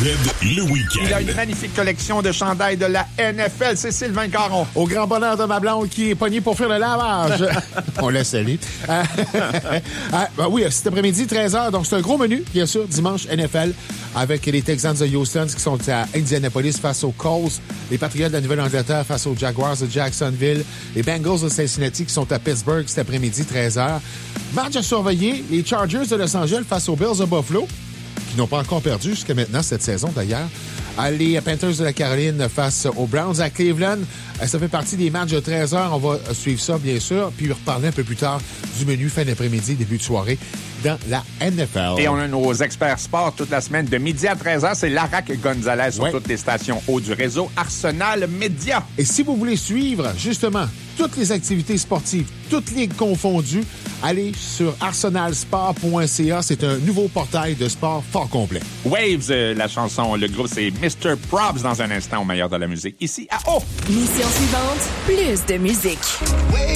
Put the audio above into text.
le week-end. Il a une magnifique collection de chandails de la NFL. C'est Sylvain Caron. Au grand bonheur de ma blonde qui est pognée pour faire le lavage. On le salue. Oui, cet après-midi, 13h. Donc, c'est un gros menu, bien sûr, dimanche NFL, avec les Texans de Houston qui sont à Indianapolis face aux Colts, les Patriots de la Nouvelle-Angleterre face aux Jaguars de Jacksonville, les Bengals de Cincinnati qui sont à Pittsburgh cet après-midi, 13h. Match à surveiller, les Chargers de Los Angeles face aux Bills de Buffalo, qui n'ont pas encore perdu jusqu'à maintenant cette saison, d'ailleurs. Les Panthers de la Caroline face aux Browns à Cleveland. Ça fait partie des matchs de 13h. On va suivre ça, bien sûr, puis reparler un peu plus tard du menu fin d'après-midi, début de soirée dans la NFL. Et on a nos experts sport toute la semaine de midi à 13h. C'est Larac Gonzalez sur toutes les stations haut du réseau Arsenal Média. Et si vous voulez suivre, justement, toutes les activités sportives, toutes ligues confondues, allez sur arsenalsport.ca. C'est un nouveau portail de sport fort complet. Waves, la chanson, le groupe, c'est Mr. Probs dans un instant au meilleur de la musique. Ici à O. Mission suivante, plus de musique.